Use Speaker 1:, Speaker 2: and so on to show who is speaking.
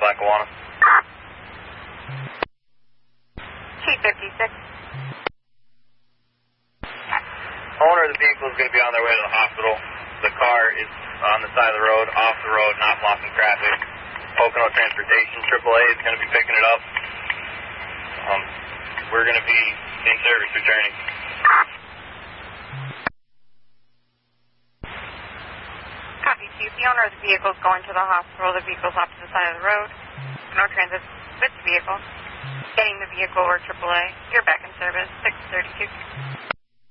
Speaker 1: Lackawanna.
Speaker 2: T56.
Speaker 1: Owner of the vehicle is going to be on their way to the hospital. The car is on the side of the road, off the road, not blocking traffic. Pocono Transportation, AAA is going to be picking it up. We're going to be in service returning.
Speaker 2: Copy, Chief. The owner of the vehicle is going to the hospital. The vehicle's off to the side of the road. No transit with the vehicle. Getting the vehicle over AAA. You're back in service. 632.